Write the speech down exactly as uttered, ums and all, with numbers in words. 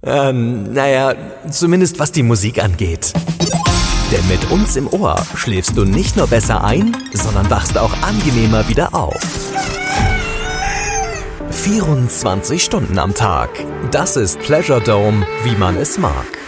Ähm, naja, zumindest was die Musik angeht. Denn mit uns im Ohr schläfst du nicht nur besser ein, sondern wachst auch angenehmer wieder auf. vierundzwanzig Stunden am Tag. Das ist Pleasure Dome, wie man es mag.